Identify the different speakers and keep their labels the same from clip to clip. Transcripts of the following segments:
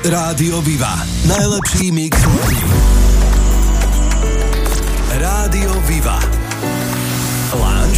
Speaker 1: Rádio Viva. Najlepší mix. Rádio Viva. Lunch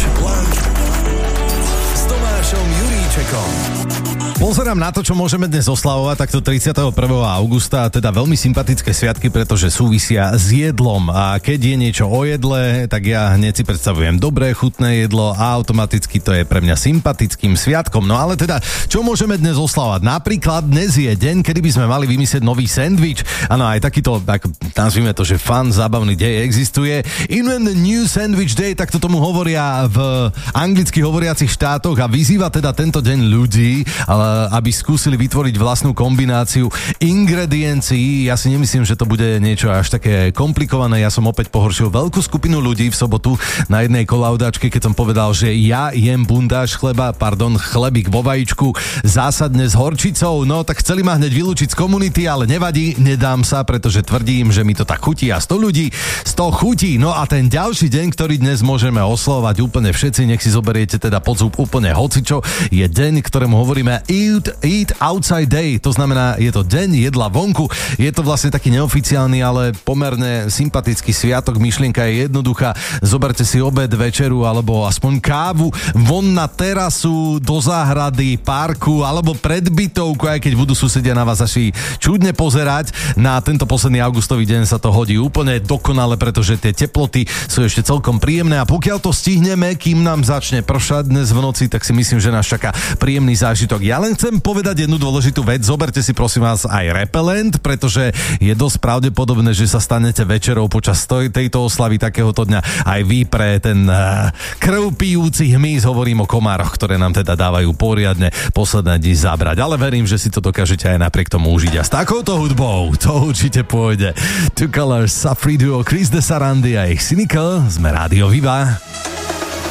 Speaker 1: s Tomášom Juríčekom.
Speaker 2: Pozerám na to, čo môžeme dnes oslavovať takto 31. augusta, teda veľmi sympatické sviatky, pretože súvisia s jedlom. A keď je niečo o jedle, tak ja hneď si predstavujem dobré, chutné jedlo a automaticky to je pre mňa sympatickým sviatkom. No ale teda, čo môžeme dnes oslavovať? Napríklad dnes je deň, kedy by sme mali vymyslieť nový sendvič. Áno, aj takýto, tak nazvime to, že fun, zábavný deň existuje. Invent the new sandwich day, tak to tomu hovoria v anglicky hovoriacich štátoch a vyzýva teda tento deň ľudí, aby skúsili vytvoriť vlastnú kombináciu ingrediencií. Ja si nemyslím, že to bude niečo až také komplikované. Ja som opäť pohoršil veľkú skupinu ľudí v sobotu na jednej kolaudačke, keď som povedal, že ja jem bundáš chlebík vo vajíčku, zásadne s horčicou. No tak chceli ma hneď vylúčiť z komunity, ale nevadí, nedám sa, pretože tvrdím, že mi to tak chutí a 100 ľudí 100 chutí. No a ten ďalší deň, ktorý dnes môžeme oslavovať úplne všetci, nech si zoberiete teda pod zub úplne hocičo, je deň, ktorému hovoríme Eat Outside Day, to znamená, je to deň jedla vonku. Je to vlastne taký neoficiálny, ale pomerne sympatický sviatok. Myšlienka je jednoduchá. Zoberte si obed, večeru alebo aspoň kávu von na terasu, do záhrady, parku alebo pred bytovku, aj keď budú susedia na vás asi čudne pozerať. Na tento posledný augustový deň sa to hodí úplne dokonale, pretože tie teploty sú ešte celkom príjemné a pokiaľ to stihneme, kým nám začne pršať dnes v noci, tak si myslím, že nás čaká príjemný zážitok. Ja len chcem povedať jednu dôležitú vec. Zoberte si prosím vás aj repelent, pretože je dosť pravdepodobné, že sa stanete večerou počas tejto oslavy takéhoto dňa aj vy pre ten krv pijúci hmyz. Hovorím o komároch, ktoré nám teda dávajú poriadne posledné dni zabrať. Ale verím, že si to dokážete aj napriek tomu užiť. A s takouto hudbou to určite pôjde. Two Colors, Safri Duo, Chris de Sarandi a ich Cynical. Sme Rádio Viva.